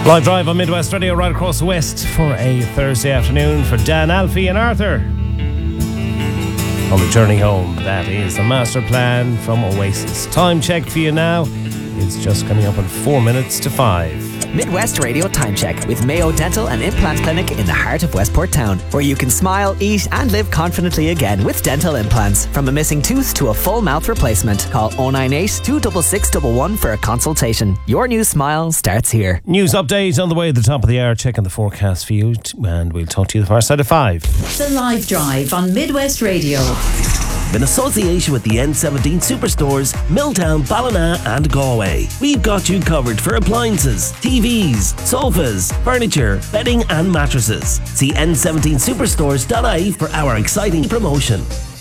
Live drive on Midwest Radio right across the West for a Thursday afternoon for Dan, Alfie and Arthur. On the journey home, that is the master plan from Oasis. Time check for you now. It's just coming up in 4 minutes to 5. Midwest Radio Time Check with Mayo Dental and Implant Clinic in the heart of Westport Town, where you can smile, eat and live confidently again with dental implants. From a missing tooth to a full mouth replacement, call 098 266 111 for a consultation. Your new smile starts here. News update on the way at the top of the hour, checking the forecast for you, and we'll talk to you the far side of 5. The Live Drive on Midwest Radio. In association with the N17 Superstores, Milltown, Ballina and Galway. We've got you covered for appliances, TVs, sofas, furniture, bedding and mattresses. See n17superstores.ie for our exciting promotion.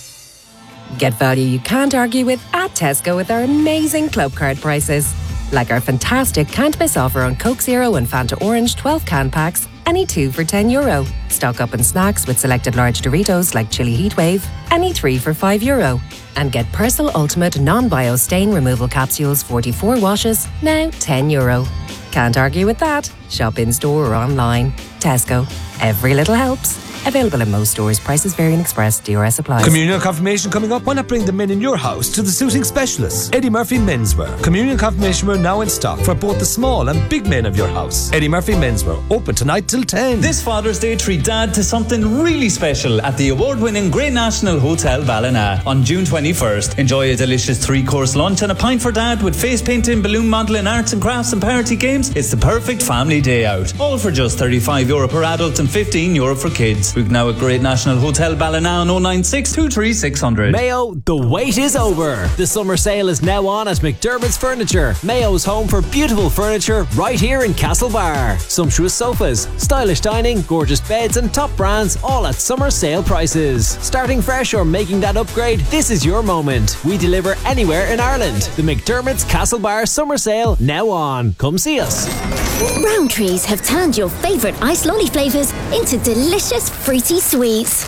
Get value you can't argue with at Tesco with our amazing Club Card prices. Like our fantastic can't miss offer on Coke Zero and Fanta Orange 12 can packs, any 2 for €10. Stock up on snacks with selected large Doritos like Chili Heatwave, any 3 for €5. And get Persil Ultimate non-bio stain removal capsules 44 washes, now €10. Can't argue with that. Shop in store or online. Tesco. Every little helps. Available in most stores. Prices vary in Express. DRS applies. Communion confirmation coming up. Why not bring the men in your house to the suiting specialists? Eddie Murphy Menswear. Communion confirmation wear now in stock for both the small and big men of your house. Eddie Murphy Menswear. Open tonight till 10. This Father's Day, treat Dad to something really special at the award-winning Great National Hotel Ballina on June 21st. Enjoy a delicious 3-course lunch and a pint for Dad with face painting, balloon modelling, arts and crafts and party games. It's the perfect family day out. All for just €35 per adult and €15 for kids. Book now at Great National Hotel Ballina on 096 23600. Mayo, the wait is over. The summer sale is now on at McDermott's Furniture. Mayo's home for beautiful furniture right here in Castlebar. Sumptuous sofas, stylish dining, gorgeous beds and top brands, all at summer sale prices. Starting fresh or making that upgrade, this is your moment. We deliver anywhere in Ireland. The McDermott's Castlebar summer sale now on. Come see us. Rowntree's have turned your favourite ice lolly flavours into delicious fruity sweets.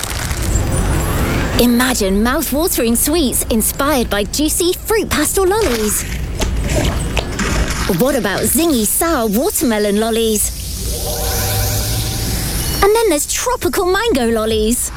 Imagine mouth-watering sweets inspired by juicy fruit pastel lollies. What about zingy sour watermelon lollies? And then there's tropical mango lollies.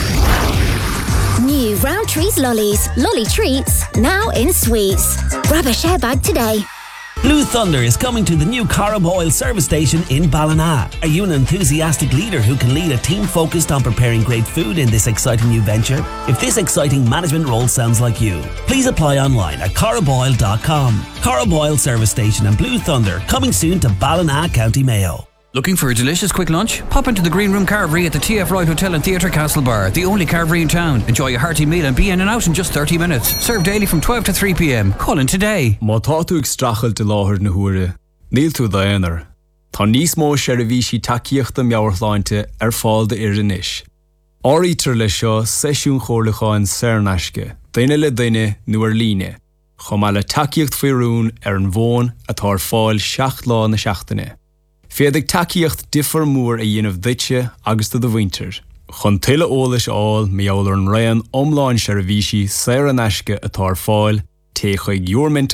New Rowntree's lollies, lolly treats, now in sweets. Grab a share bag today. Blue Thunder is coming to the new Corrib Oil service station in Ballina. Are you an enthusiastic leader who can lead a team focused on preparing great food in this exciting new venture? If this exciting management role sounds like you, please apply online at corriboil.com. Corrib Oil service station and Blue Thunder coming soon to Ballina, County Mayo. Looking for a delicious quick lunch? Pop into the Green Room Carvery at the TF Wright Hotel and Theatre Castlebar, the only carvery in town. Enjoy a hearty meal and be in and out in just 30 minutes. Served daily from 12 to 3 p.m. Call in today. Má tá tú ag strachel de láthir na huaire, níl tú daonar. Tá níos mó sé a bhí sí takeíochta meabhartháinte fáil de inis. Áítar le seo seisiún chorlacháin Cernasce, daine le daine nuair líne. Chomá le takeíocht faoirún an bhón atá fáil 7 lá na seachtaine. Féadig takeíocht differ mór a dhéanamh duite agus do bhainter. Chun tuile ólas áil meall an raon omláin sé a bhí sí Cernasce atá fáil té chuig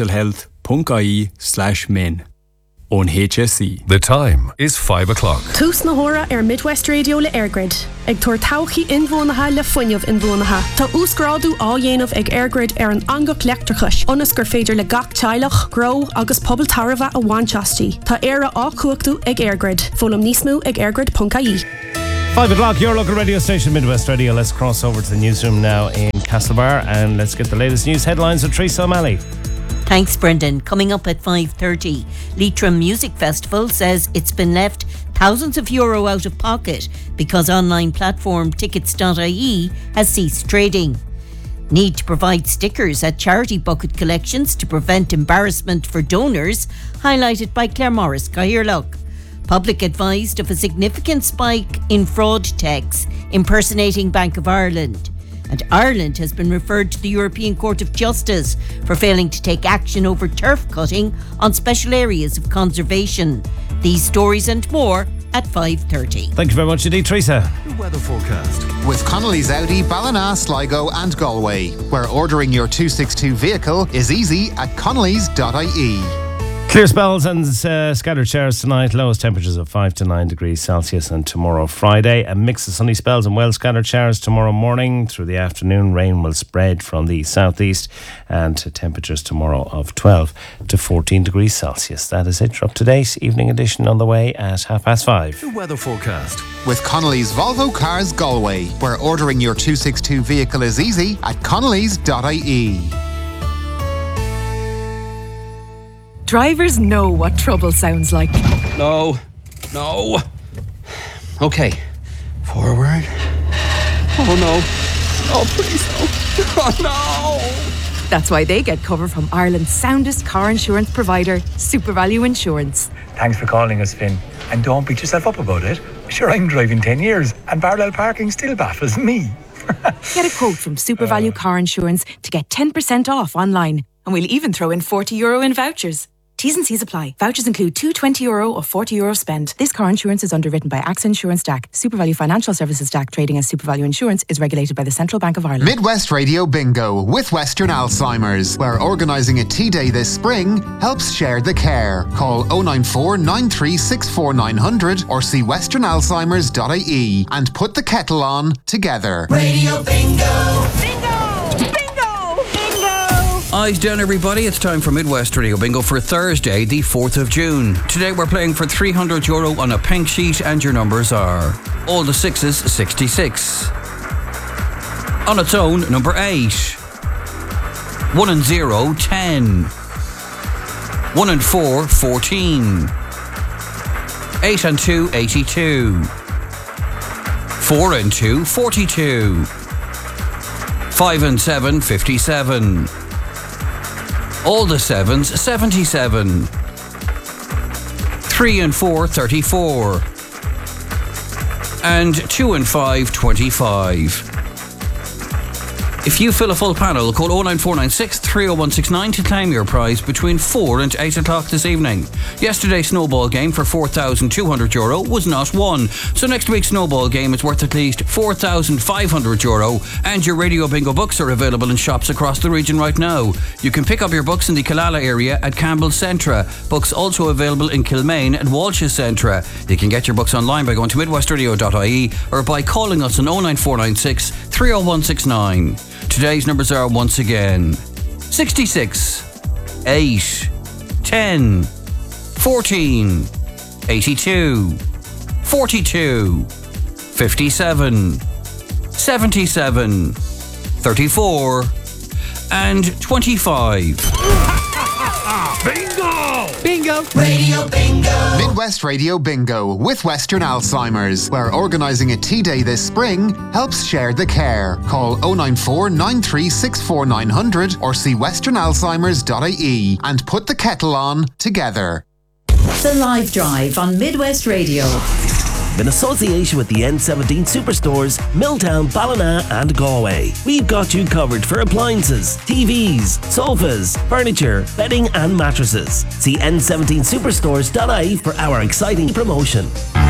yourmentalhealth.ie/min. On HSE. The time is 5 o'clock. Tús na hóra Midwest Radio le Airgrid. Ag tuair tauchaí inmhónatha le fuinneamh inmhónatha. Tá úsgrádu á dhéanamh ag Airgrid an angach leachtarchais. Onas gur féidir le gach teilech, grow agus pobl tarva a bhaintastí. Tá éire á cuachtaú ag Airgrid. Fólam níos mó ag airgrid.ie. 5 o'clock, your local radio station, Midwest Radio. Let's cross over to the newsroom now in Castlebar and let's get the latest news headlines with Teresa O'Malley. Thanks, Brendan. Coming up at 5:30, Leitrim Music Festival says it's been left thousands of euro out of pocket because online platform tickets.ie has ceased trading. Need to provide stickers at charity bucket collections to prevent embarrassment for donors, highlighted by Claire Morris Cairlock. Public advised of a significant spike in fraud texts impersonating Bank of Ireland. And Ireland has been referred to the European Court of Justice for failing to take action over turf cutting on special areas of conservation. These stories and more at 5:30. Thank you very much indeed, Teresa. Weather forecast with Connolly's Audi, Ballina, Sligo and Galway, where ordering your 262 vehicle is easy at connellys.ie. Clear spells and scattered showers tonight. Lowest temperatures of 5 to 9 degrees Celsius. And tomorrow, Friday, a mix of sunny spells and well scattered showers tomorrow morning. Through the afternoon, rain will spread from the southeast. And temperatures tomorrow of 12 to 14 degrees Celsius. That is it for up to date. Evening edition on the way at 5:30. The weather forecast with Connolly's Volvo Cars Galway, where ordering your 262 vehicle is easy at connellys.ie. Drivers know what trouble sounds like. No. Okay. Forward. Oh no. Oh please no. Oh no. That's why they get cover from Ireland's soundest car insurance provider, SuperValue Insurance. Thanks for calling us, Finn. And don't beat yourself up about it. Sure, I'm driving 10 years and parallel parking still baffles me. Get a quote from SuperValue Car Insurance to get 10% off online. And we'll even throw in €40 in vouchers. T's and C's apply. Vouchers include two €20 or €40 spend. This car insurance is underwritten by AXA Insurance DAC. SuperValue Financial Services DAC, trading as SuperValue Insurance, is regulated by the Central Bank of Ireland. Midwest Radio Bingo with Western Alzheimer's, where organising a tea day this spring helps share the care. Call 094 9364 900 or see westernalzheimers.ie and put the kettle on together. Radio Bingo! Eyes down, everybody. It's time for Midwest Radio Bingo for Thursday, the 4th of June. Today we're playing for €300 on a pink sheet, and your numbers are all the sixes, 66. On its own, number 8. 1 and 0, 10. 1 and 4, 14. 8 and 2, 82. 4 and 2, 42. 5 and 7, 57. All the sevens, 77. 3 and 4, 34. And 2 and 5, 25. If you fill a full panel, call 09496 30169 to claim your prize between 4 and 8 o'clock this evening. Yesterday's snowball game for €4,200 was not won, so next week's snowball game is worth at least €4,500, and your Radio Bingo books are available in shops across the region right now. You can pick up your books in the Killala area at Campbell's Centra. Books also available in Kilmaine and Walsh's Centra. You can get your books online by going to midwestradio.ie or by calling us on 09496 30169. Today's numbers are once again 66, 8, 10, 14, 82, 42, 57, 77, 34, and 25. Bingo! Bingo! Radio Bingo! Midwest Radio Bingo with Western Alzheimer's, where organising a tea day this spring helps share the care. Call 094 9364 900 or see westernalzheimers.ie and put the kettle on together. The Live Drive on Midwest Radio. In association with the N17 Superstores, Milltown, Ballina and Galway. We've got you covered for appliances, TVs, sofas, furniture, bedding and mattresses. See n17superstores.ie for our exciting promotion.